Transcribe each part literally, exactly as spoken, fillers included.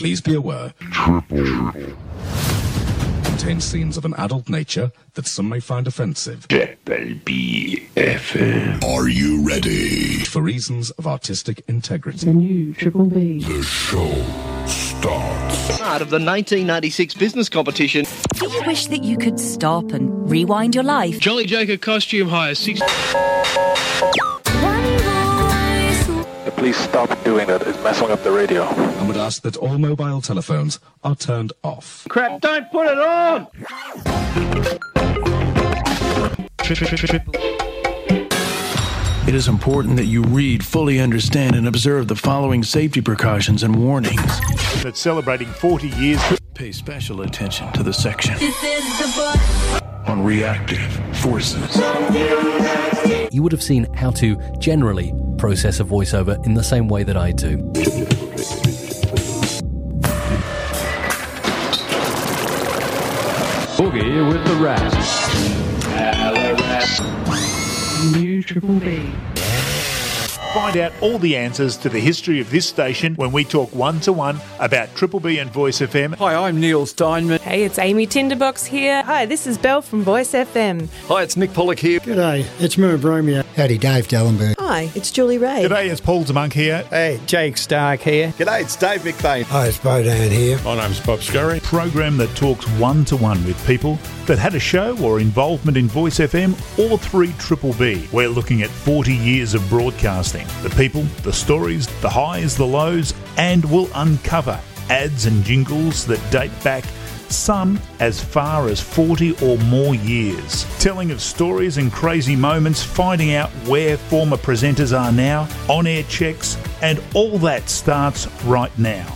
Please be aware. Triple. Contains scenes of an adult nature that some may find offensive. Triple B F M. Are you ready? For reasons of artistic integrity. The new Triple B. The show starts. Part of the nineteen ninety-six business competition. Do you wish that you could stop and rewind your life? Jolly Joker costume hire six. Please stop doing that. It's messing up the radio. I would ask that all mobile telephones are turned off. Crap, don't put it on! It is important that you read, fully understand, and observe the following safety precautions and warnings. That's celebrating forty years. Pay special attention to the section on reactive forces. You would have seen how to generally process a voiceover in the same way that I do. Boogie with the Rats. New Triple B. Find out all the answers to the history of this station when we talk one-to-one about Triple B and Voice F M. Hi, I'm Neil Steinman. Hey, it's Amy Tinderbox here. Hi, this is Belle from Voice F M. Hi, it's Nick Pollock here. G'day, it's Merv Romeo. Howdy, Dave Dallenberg. Hi, it's Julie Ray. G'day, it's Paul Demonk here. Hey, Jake Stark here. G'day, it's Dave McBain. Hi, it's Bodan here. My name's Bob Scurry. Program that talks one-to-one with people that had a show or involvement in Voice F M or through Triple B. We're looking at forty years of broadcasting. The people, the stories, the highs, the lows, and we'll uncover ads and jingles that date back some as far as forty or more years. Telling of stories and crazy moments, finding out where former presenters are now, on-air checks, and all that starts right now.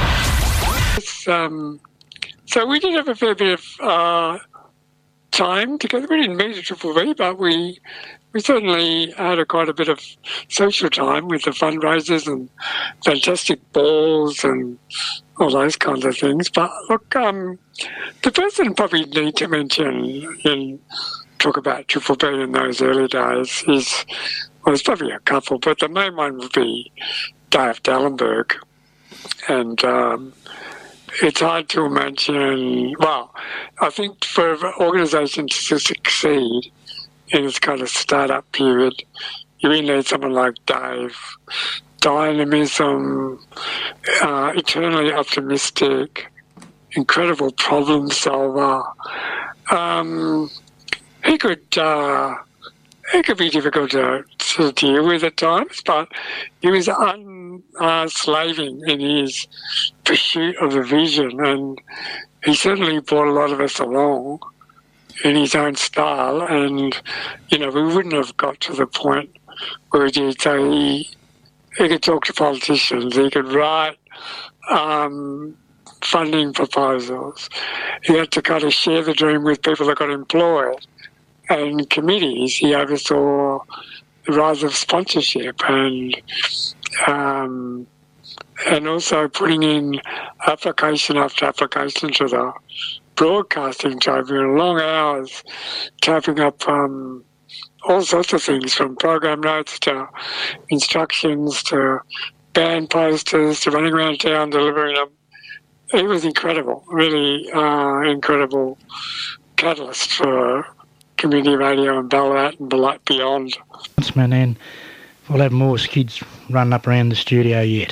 Um, so we did have a fair bit of uh, time together. We didn't meet at Triple B, but we we certainly had a, quite a bit of social time with the fundraisers and fantastic balls and all those kinds of things. But look, um, the person probably need to mention in talk about Triple B in those early days is, well, there's probably a couple, but the main one would be Dave Dallenberg. And um, it's hard to imagine, well, I think for an organisation to succeed in its kind of start-up period, you really need someone like Dave. Dynamism, uh, eternally optimistic, incredible problem solver. Um, he could uh, he could be difficult to, to deal with at times, but he was unslaving uh, in his pursuit of a vision, and he certainly brought a lot of us along in his own style. And you know, we wouldn't have got to the point where we did. So he. He could talk to politicians. He could write um, funding proposals. He had to kind of share the dream with people that got employed. And committees, he oversaw the rise of sponsorship and um, and also putting in application after application to the broadcasting tribunal, long hours, typing up um, all sorts of things, from program notes to instructions to band posters to running around town delivering them. It was incredible, really uh, incredible catalyst for community radio and Ballarat and beyond. And we'll have more kids running up around the studio yet.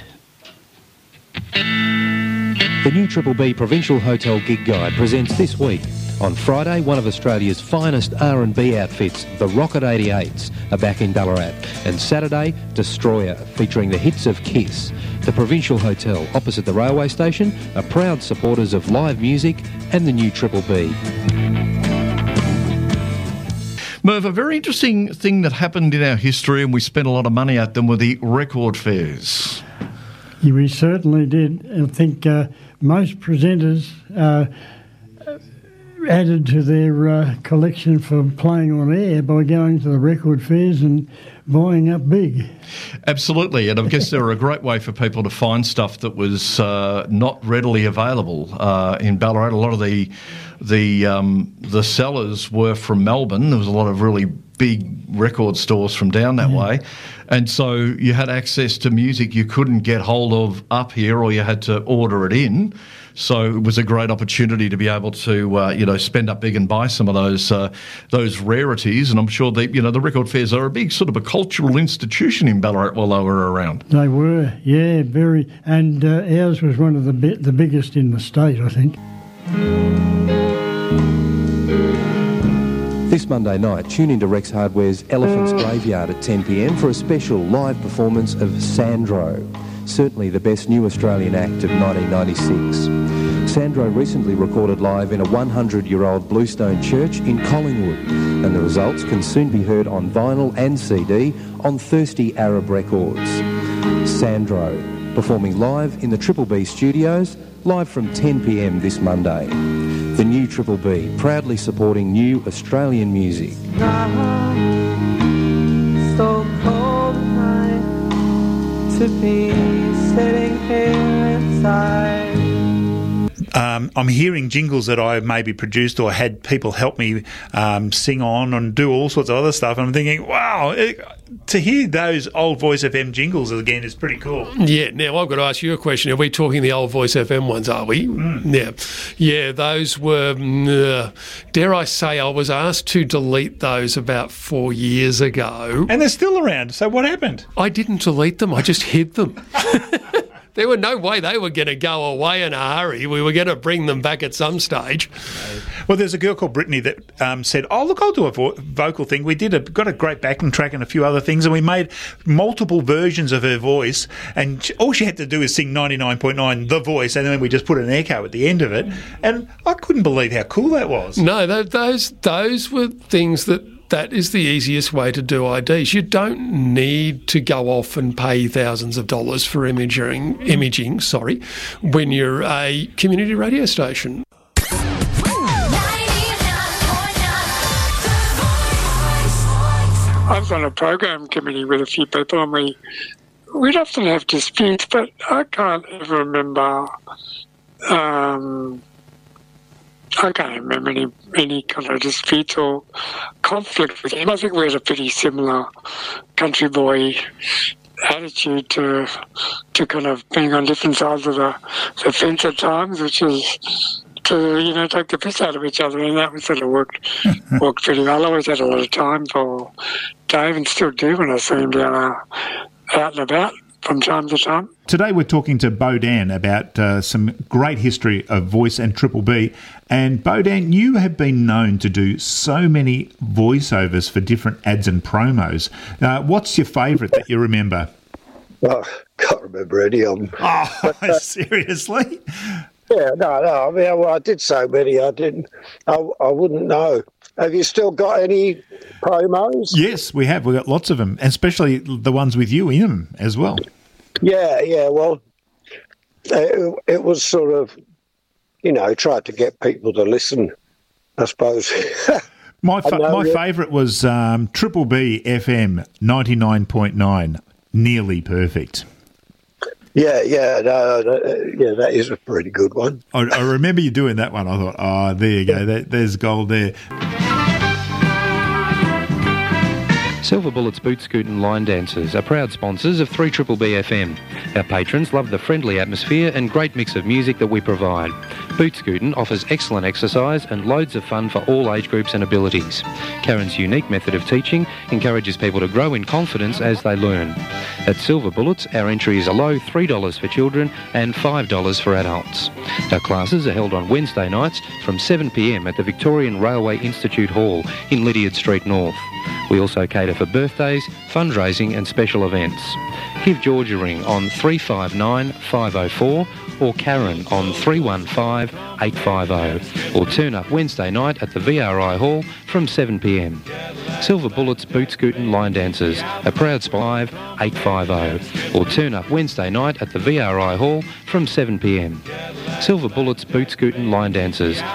The new Triple B Provincial Hotel Gig Guide presents this week. On Friday, one of Australia's finest R and B outfits, the Rocket eighty-eights, are back in Ballarat. And Saturday, Destroyer, featuring the hits of Kiss. The Provincial Hotel, opposite the railway station, are proud supporters of live music and the new Triple B. Merv, a very interesting thing that happened in our history, and we spent a lot of money at them, were the record fairs. Yeah, we certainly did. I think uh, most presenters uh, added to their uh, collection for playing on air by going to the record fairs and buying up big. Absolutely, and I guess they were a great way for people to find stuff that was uh, not readily available uh, in Ballarat. A lot of the the um, the sellers were from Melbourne. There was a lot of really big record stores from down that Yeah. way. And so you had access to music you couldn't get hold of up here, or you had to order it in. So it was a great opportunity to be able to, uh, you know, spend up big and buy some of those uh, those rarities. And I'm sure that, you know, the record fairs are a big sort of a cultural institution in Ballarat while they were around. They were, yeah, very. And uh, ours was one of the bi- the biggest in the state, I think. This Monday night, tune into Rex Hardware's Elephant's Graveyard at ten p m for a special live performance of Sandro, certainly the best new Australian act of nineteen ninety-six. Sandro recently recorded live in a hundred-year-old bluestone church in Collingwood, and the results can soon be heard on vinyl and C D on Thirsty Arab Records. Sandro, performing live in the Triple B studios, live from ten p m this Monday. The new Triple B, proudly supporting new Australian music. So cold night to be sitting here inside. Um, I'm hearing jingles that I maybe produced or had people help me um, sing on and do all sorts of other stuff. And I'm thinking, wow, it, to hear those old Voice F M jingles again is pretty cool. Yeah, now I've got to ask you a question. Are we talking the old Voice F M ones, are we? Mm. Yeah. Yeah, those were, uh, dare I say, I was asked to delete those about four years ago. And they're still around, so what happened? I didn't delete them, I just hid them. There were no way they were going to go away in a hurry. We were going to bring them back at some stage. Well, there's a girl called Brittany that um, said, oh, look, I'll do a vo- vocal thing. We did a, got a great backing track and a few other things, and we made multiple versions of her voice, and she, all she had to do is sing ninety-nine point nine The Voice, and then we just put an echo at the end of it, and I couldn't believe how cool that was. No, th- those those were things that that is the easiest way to do I Ds. You don't need to go off and pay thousands of dollars for imaging, imaging, sorry, when you're a community radio station. I was on a program committee with a few people, and we, we'd often have disputes, but I can't ever remember... Um, I can't remember any, any kind of dispute or conflict with him. I think we had a pretty similar country boy attitude to to kind of being on different sides of the, the fence at times, which is to, you know, take the piss out of each other, and that sort of worked, worked pretty well. I always had a lot of time for Dave, and still do when I see him down uh, out and about from time to time. Today we're talking to Bodan about uh, some great history of Voice and Triple B. And Bodan, you have been known to do so many voiceovers for different ads and promos. Uh, what's your favourite that you remember? Oh, can't remember any of them. Oh, but, uh, seriously? Yeah, no, no. I mean, well, I did so many. I didn't. I, I wouldn't know. Have you still got any promos? Yes, we have. We've got lots of them, especially the ones with you in them as well. Yeah, yeah. Well, it, it was sort of, you know, tried to get people to listen, I suppose. my fa- know, my yeah. favourite was um, Triple B F M ninety-nine point nine, Nearly Perfect. Yeah, yeah, no, no, yeah, that is a pretty good one. I, I remember you doing that one. I thought, oh, there you go. That, there's gold there. Silver Bullets Boot Scoot and Line Dancers are proud sponsors of three Triple B F M. Our patrons love the friendly atmosphere and great mix of music that we provide. Boot Scootin' offers excellent exercise and loads of fun for all age groups and abilities. Karen's unique method of teaching encourages people to grow in confidence as they learn. At Silver Bullets, our entry is a low three dollars for children and five dollars for adults. Our classes are held on Wednesday nights from seven p m at the Victorian Railway Institute Hall in Lydiard Street North. We also cater for birthdays, fundraising and special events. Give George a ring on three five nine, five oh four or Karen on three one five, eight five oh, or turn up Wednesday night at the V R I Hall from seven p m. Silver Bullets Boot Scootin' Line Dancers, a proud five eight five oh, or turn up Wednesday night at the V R I Hall from seven p m. Silver Bullets Boot Scootin' Line Dancers,